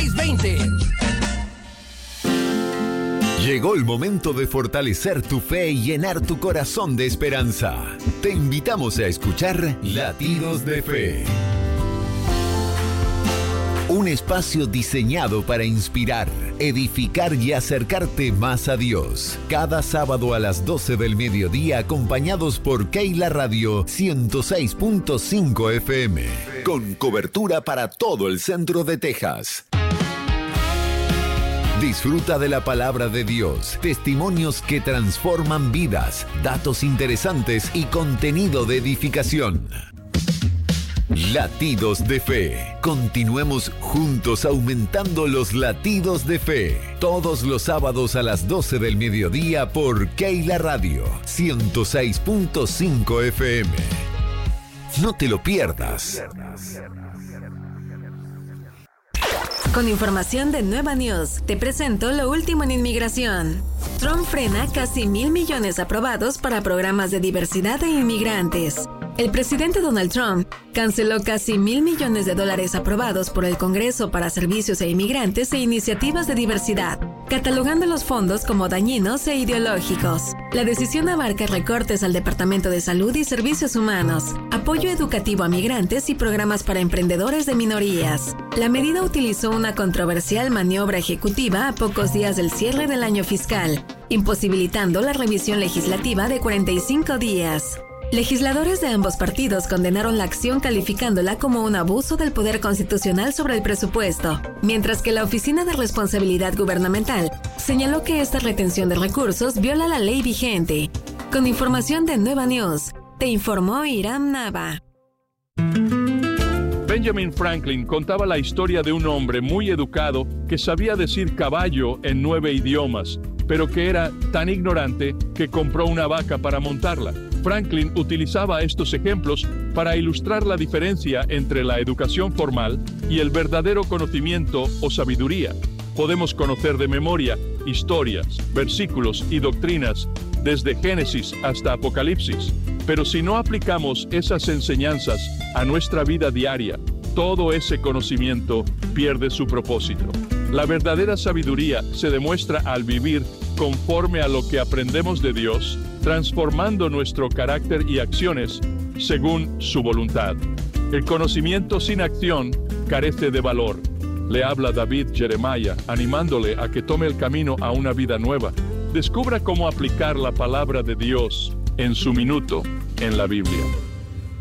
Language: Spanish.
620. Llegó el momento de fortalecer tu fe y llenar tu corazón de esperanza. Te invitamos a escuchar Latidos de Fe. Un espacio diseñado para inspirar, edificar y acercarte más a Dios. Cada sábado a las 12 del mediodía, acompañados por Keila Radio 106.5 FM. Con cobertura para todo el centro de Texas. Disfruta de la palabra de Dios, testimonios que transforman vidas, datos interesantes y contenido de edificación. Latidos de Fe. Continuemos juntos aumentando los latidos de fe. Todos los sábados a las 12 del mediodía por Keila Radio 106.5 FM. No te lo pierdas. Con información de Nueva News, te presento lo último en inmigración. Trump frena casi 1,000 millones aprobados para programas de diversidad de inmigrantes. El presidente Donald Trump canceló casi 1,000 millones de dólares aprobados por el Congreso para servicios e inmigrantes e iniciativas de diversidad, catalogando los fondos como dañinos e ideológicos. La decisión abarca recortes al Departamento de Salud y Servicios Humanos, apoyo educativo a migrantes y programas para emprendedores de minorías. La medida utilizó una controversial maniobra ejecutiva a pocos días del cierre del año fiscal, imposibilitando la revisión legislativa de 45 días. Legisladores de ambos partidos condenaron la acción calificándola como un abuso del poder constitucional sobre el presupuesto, mientras que la Oficina de Responsabilidad Gubernamental señaló que esta retención de recursos viola la ley vigente. Con información de Nueva News, te informó Iram Nava. Benjamin Franklin contaba la historia de un hombre muy educado que sabía decir caballo en 9 idiomas, pero que era tan ignorante que compró una vaca para montarla. Franklin utilizaba estos ejemplos para ilustrar la diferencia entre la educación formal y el verdadero conocimiento o sabiduría. Podemos conocer de memoria historias, versículos y doctrinas desde Génesis hasta Apocalipsis, pero si no aplicamos esas enseñanzas a nuestra vida diaria, todo ese conocimiento pierde su propósito. La verdadera sabiduría se demuestra al vivir conforme a lo que aprendemos de Dios, transformando nuestro carácter y acciones según su voluntad. El conocimiento sin acción carece de valor. Le habla David Jeremiah, animándole a que tome el camino a una vida nueva. Descubra cómo aplicar la palabra de Dios en su minuto en la Biblia.